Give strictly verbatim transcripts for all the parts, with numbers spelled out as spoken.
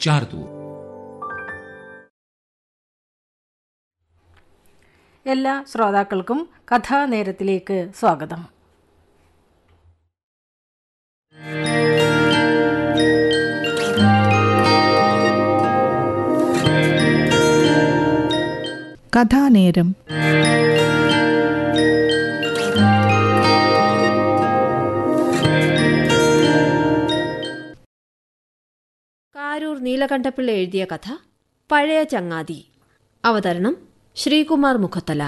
ചാർത്തൂർ. എല്ലാ ശ്രോതാക്കൾക്കും കഥാനേരത്തിലേക്ക് സ്വാഗതം. കഥാനേരം. കാരൂർ നീലകണ്ഠപിള്ള എഴുതിയ കഥ പഴയ ചങ്ങാതി. അവതരണം ശ്രീകുമാർ മുഖത്തല.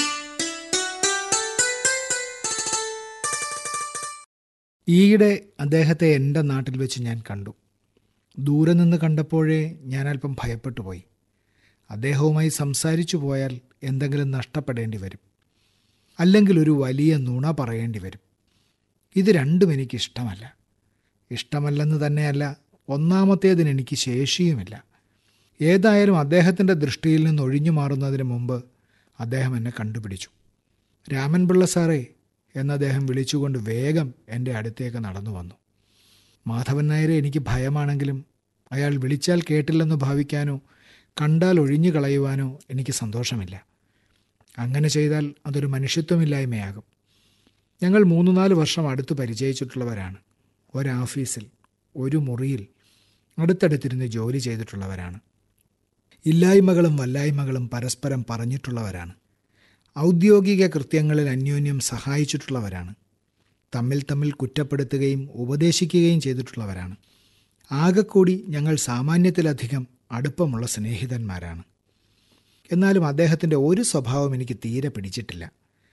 ഈയിടെ അദ്ദേഹത്തെ എൻ്റെ നാട്ടിൽ വെച്ച് ഞാൻ കണ്ടു. ദൂരെ നിന്ന് കണ്ടപ്പോഴേ ഞാൻ അല്പം ഭയപ്പെട്ടു പോയി. അദ്ദേഹവുമായി സംസാരിച്ചു പോയാൽ എന്തെങ്കിലും നഷ്ടപ്പെടേണ്ടി വരും, അല്ലെങ്കിൽ ഒരു വലിയ നുണ പറയേണ്ടി വരും. ഇത് രണ്ടും എനിക്കിഷ്ടമല്ല. ഇഷ്ടമല്ലെന്ന് തന്നെയല്ല, ഒന്നാമത്തേതിന് എനിക്ക് ശേഷിയുമില്ല. ഏതായാലും അദ്ദേഹത്തിൻ്റെ ദൃഷ്ടിയിൽ നിന്ന് ഒഴിഞ്ഞു മാറുന്നതിന് മുമ്പ് അദ്ദേഹം എന്നെ കണ്ടുപിടിച്ചു. രാമൻപിള്ള സാറേ എന്ന് അദ്ദേഹം വിളിച്ചുകൊണ്ട് വേഗം എൻ്റെ അടുത്തേക്ക് നടന്നു വന്നു. മാധവൻ നായരെ എനിക്ക് ഭയമാണെങ്കിലും അയാൾ വിളിച്ചാൽ കേട്ടില്ലെന്ന് ഭാവിക്കാനോ കണ്ടാൽ ഒഴിഞ്ഞു കളയുവാനോ എനിക്ക് സന്തോഷമില്ല. അങ്ങനെ ചെയ്താൽ അതൊരു മനുഷ്യത്വമില്ലായ്മയാകും. ഞങ്ങൾ മൂന്ന് നാല് വർഷം അടുത്ത് പരിചയിച്ചിട്ടുള്ളവരാണ്. ഒരാഫീസിൽ ഒരു മുറിയിൽ അടുത്തടുത്തിരുന്ന് ജോലി ചെയ്തിട്ടുള്ളവരാണ്. ഇല്ലായ്മകളും വല്ലായ്മകളും പരസ്പരം പറഞ്ഞിട്ടുള്ളവരാണ്. ഔദ്യോഗിക കൃത്യങ്ങളിൽ അന്യോന്യം സഹായിച്ചിട്ടുള്ളവരാണ്. തമ്മിൽ തമ്മിൽ കുറ്റപ്പെടുത്തുകയും ഉപദേശിക്കുകയും ചെയ്തിട്ടുള്ളവരാണ്. ആകെക്കൂടി ഞങ്ങൾ സാമാന്യത്തിലധികം അടുപ്പമുള്ള സ്നേഹിതന്മാരാണ്. എന്നാലും അദ്ദേഹത്തിൻ്റെ ഒരു സ്വഭാവം എനിക്ക് തീരെ പിടിച്ചിട്ടില്ല.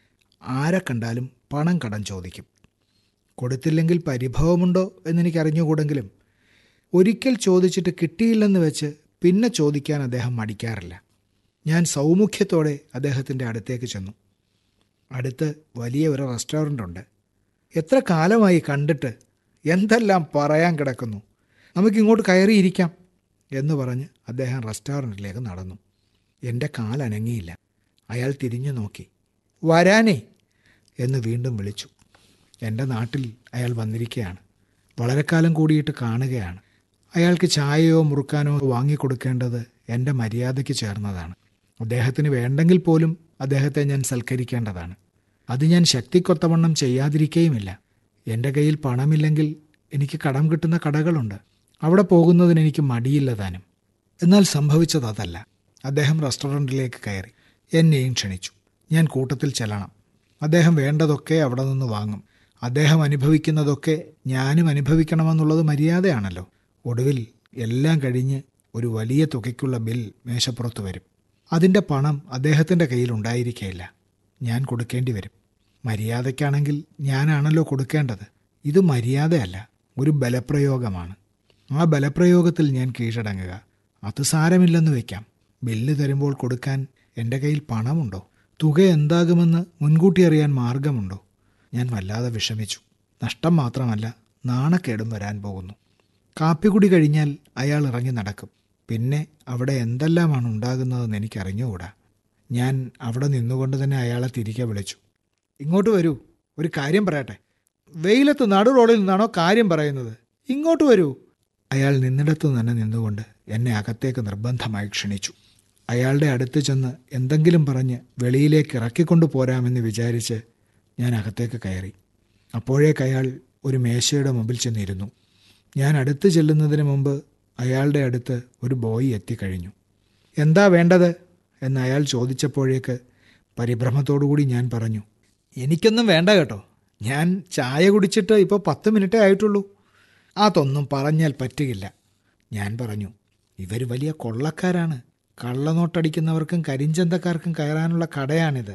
ആരെ കണ്ടാലും പണം കടം ചോദിക്കും. കൊടുത്തില്ലെങ്കിൽ പരിഭവമുണ്ടോ എന്നെനിക്കറിഞ്ഞുകൂടെങ്കിലും ഒരിക്കൽ ചോദിച്ചിട്ട് കിട്ടിയില്ലെന്ന് വെച്ച് പിന്നെ ചോദിക്കാൻ അദ്ദേഹം മടിക്കാറില്ല. ഞാൻ സൗമുഖ്യത്തോടെ അദ്ദേഹത്തിൻ്റെ അടുത്തേക്ക് ചെന്നു. അടുത്ത് വലിയ ഒരു റെസ്റ്റോറൻ്റ് ഉണ്ട്. എത്ര കാലമായി കണ്ടിട്ട്, എന്തെല്ലാം പറയാൻ കിടക്കുന്നു, നമുക്കിങ്ങോട്ട് കയറിയിരിക്കാം എന്ന് പറഞ്ഞ് അദ്ദേഹം റെസ്റ്റോറൻറ്റിലേക്ക് നടന്നു. എൻ്റെ കാലനങ്ങിയില്ല. അയാൾ തിരിഞ്ഞു നോക്കി. വരാനേ എന്ന് വീണ്ടും വിളിച്ചു. എൻ്റെ നാട്ടിൽ അയാൾ വന്നിരിക്കുകയാണ്. വളരെ കാലം കൂടിയിട്ട് കാണുകയാണ്. അയാൾക്ക് ചായയോ മുറുക്കാനോ വാങ്ങിക്കൊടുക്കേണ്ടത് എൻ്റെ മര്യാദയ്ക്ക് ചേർന്നതാണ്. അദ്ദേഹത്തിന് വേണ്ടെങ്കിൽ പോലും അദ്ദേഹത്തെ ഞാൻ സൽക്കരിക്കേണ്ടതാണ്. അത് ഞാൻ ശക്തിക്കൊത്തവണ്ണം ചെയ്യാതിരിക്കുകയുമില്ല. എൻ്റെ കയ്യിൽ പണമില്ലെങ്കിൽ എനിക്ക് കടം കിട്ടുന്ന കടകളുണ്ട്. അവിടെ പോകുന്നതിന് എനിക്ക് മടിയില്ല താനും. എന്നാൽ സംഭവിച്ചത് അതല്ല. അദ്ദേഹം റെസ്റ്റോറൻറ്റിലേക്ക് കയറി. എന്നെയും ക്ഷണിച്ചു. ഞാൻ കൂട്ടത്തിൽ ചെല്ലണം. അദ്ദേഹം വേണ്ടതൊക്കെ അവിടെ നിന്ന് വാങ്ങും. അദ്ദേഹം അനുഭവിക്കുന്നതൊക്കെ ഞാനും അനുഭവിക്കണമെന്നുള്ളത് മര്യാദയാണല്ലോ. ഒടുവിൽ എല്ലാം കഴിഞ്ഞ് ഒരു വലിയ തുകയ്ക്കുള്ള ബിൽ മേശപ്പുറത്ത് വരും. അതിൻ്റെ പണം അദ്ദേഹത്തിൻ്റെ കയ്യിൽ ഉണ്ടായിരിക്കുകയില്ല. ഞാൻ കൊടുക്കേണ്ടി വരും. മര്യാദയ്ക്കാണെങ്കിൽ ഞാനാണല്ലോ കൊടുക്കേണ്ടത്. ഇത് മര്യാദയല്ല, ഒരു ബലപ്രയോഗമാണ്. ആ ബലപ്രയോഗത്തിൽ ഞാൻ കീഴടങ്ങുക. അത് സാരമില്ലെന്ന് വയ്ക്കാം. ബില്ല് തരുമ്പോൾ കൊടുക്കാൻ എൻ്റെ കയ്യിൽ പണമുണ്ടോ? തുക എന്താകുമെന്ന് മുൻകൂട്ടി അറിയാൻ മാർഗമുണ്ടോ? ഞാൻ വല്ലാതെ വിഷമിച്ചു. നഷ്ടം മാത്രമല്ല, നാണക്കേടും വരാൻ പോകുന്നു. കാപ്പിക്കുടി കഴിഞ്ഞാൽ അയാൾ ഇറങ്ങി നടക്കും. പിന്നെ അവിടെ എന്തെല്ലാമാണ് ഉണ്ടാകുന്നതെന്ന് എനിക്കറിഞ്ഞുകൂടാ. ഞാൻ അവിടെ നിന്നുകൊണ്ട് തന്നെ അയാളെ തിരികെ വിളിച്ചു. ഇങ്ങോട്ട് വരൂ, ഒരു കാര്യം പറയട്ടെ. വെയിലത്ത് നടു റോഡിൽ നിന്നാണോ കാര്യം പറയുന്നത്? ഇങ്ങോട്ട് വരൂ. അയാൾ നിന്നിടത്ത് തന്നെ നിന്നുകൊണ്ട് എന്നെ അകത്തേക്ക് നിർബന്ധമായി ക്ഷണിച്ചു. അയാളുടെ അടുത്ത് ചെന്ന് എന്തെങ്കിലും പറഞ്ഞ് വെളിയിലേക്ക് ഇറക്കിക്കൊണ്ടു പോരാമെന്ന് വിചാരിച്ച് ഞാൻ അകത്തേക്ക് കയറി. അപ്പോഴേക്ക് അയാൾ ഒരു മേശയുടെ മുമ്പിൽ ചെന്നിരുന്നു. ഞാൻ അടുത്ത് ചെല്ലുന്നതിന് മുമ്പ് അയാളുടെ അടുത്ത് ഒരു ബോയ് എത്തിക്കഴിഞ്ഞു. എന്താ വേണ്ടത് എന്ന് അയാൾ ചോദിച്ചപ്പോഴേക്ക് പരിഭ്രമത്തോടുകൂടി ഞാൻ പറഞ്ഞു, എനിക്കൊന്നും വേണ്ട കേട്ടോ. ഞാൻ ചായ കുടിച്ചിട്ട് ഇപ്പോൾ പത്ത് മിനിറ്റേ ആയിട്ടുള്ളൂ. അതൊന്നും പറഞ്ഞാൽ പറ്റുകയില്ല. ഞാൻ പറഞ്ഞു, ഇവർ വലിയ കൊള്ളക്കാരാണ്. കള്ളനോട്ടടിക്കുന്നവർക്കും കരിഞ്ചന്തക്കാർക്കും കയറാനുള്ള കടയാണിത്.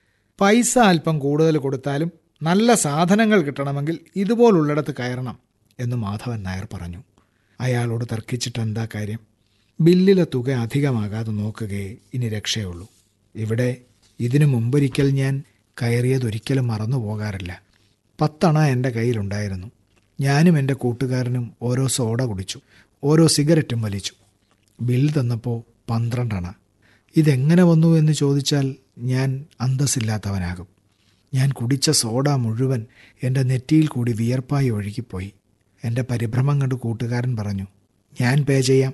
പൈസ അല്പം കൂടുതൽ കൊടുത്താലും നല്ല സാധനങ്ങൾ കിട്ടണമെങ്കിൽ ഇതുപോലുള്ളിടത്ത് കയറണം എന്ന് മാധവൻ നായർ പറഞ്ഞു. അയാളോട് തർക്കിച്ചിട്ട് എന്താ കാര്യം? ബില്ലിലെ തുക അധികമാകാതെ നോക്കുകയേ ഇനി രക്ഷയുള്ളൂ. ഇവിടെ ഇതിനു മുമ്പൊരിക്കൽ ഞാൻ കയറിയതൊരിക്കലും മറന്നു പോകാറില്ല. പത്തണ എൻ്റെ കയ്യിലുണ്ടായിരുന്നു. ഞാനും എൻ്റെ കൂട്ടുകാരനും ഓരോ സോഡ കുടിച്ചു, ഓരോ സിഗരറ്റും വലിച്ചു. ബിൽ തന്നപ്പോൾ പന്ത്രണ്ടണ. ഇതെങ്ങനെ വന്നു എന്ന് ചോദിച്ചാൽ ഞാൻ അന്തസ്സില്ലാത്തവനാകും. ഞാൻ കുടിച്ച സോഡ മുഴുവൻ എൻ്റെ നെറ്റിയിൽ കൂടി വിയർപ്പായി ഒഴുകിപ്പോയി. എൻ്റെ പരിഭ്രമം കണ്ട് കൂട്ടുകാരൻ പറഞ്ഞു, ഞാൻ പേ ചെയ്യാം.